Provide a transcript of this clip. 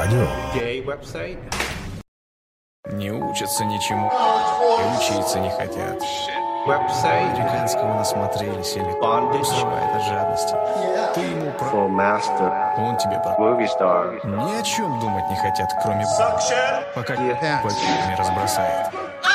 радио. Gay-website. Не учатся ничему и учиться не хотят. Website. Американского насмотрелись или Bondage. скрывает от жадности. Ты ему про... For master, Он тебе про... movie star. Ни о чем думать не хотят, кроме... Пока не разбросает.